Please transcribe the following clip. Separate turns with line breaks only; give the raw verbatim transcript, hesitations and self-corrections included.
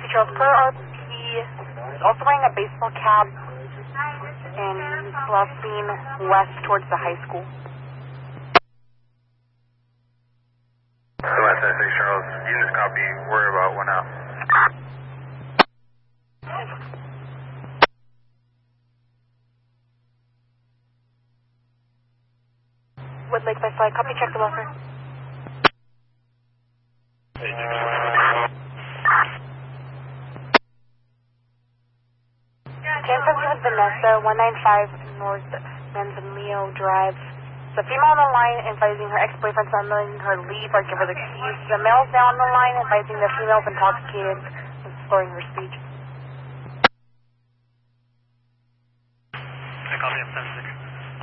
Charles, per R P, also wearing a baseball cap and last seen west towards the high school.
West six Charles, units copy, we're about one out.
Wood Lake by flight, copy, check the buffer. San Francisco with Vanessa, one nine five North Manzanillo Drive. The female on the line advising her ex-boyfriend not letting her leave or give her the keys. The male's now on the line advising the female's intoxicated and slurring her speech.
I copy up seven six.